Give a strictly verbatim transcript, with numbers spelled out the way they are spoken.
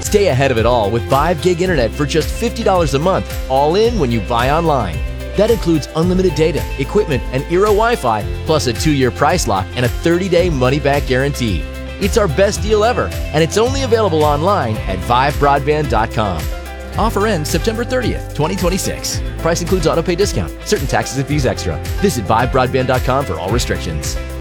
Stay ahead of it all with five gig internet for just fifty dollars a month, all in when you buy online. That includes unlimited data, equipment, and Eero Wi-Fi, plus a two-year price lock and a thirty-day money-back guarantee. It's our best deal ever, and it's only available online at vive broadband dot com. Offer ends September thirtieth, twenty twenty-six. Price includes autopay discount, certain taxes and fees extra. Visit vive broadband dot com for all restrictions.